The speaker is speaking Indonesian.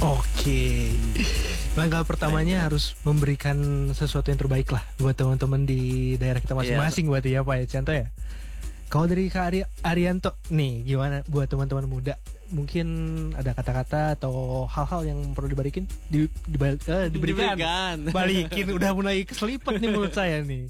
Oke. Langkah pertamanya harus memberikan sesuatu yang terbaik lah buat teman-teman di daerah kita masing-masing berarti ya Pak ya Cianto ya. Kalau dari Kak Arianto nih gimana buat teman-teman muda? Mungkin ada kata-kata atau hal-hal yang perlu dibalikin diberikan. Balikin udah mulai keselipet nih menurut saya nih.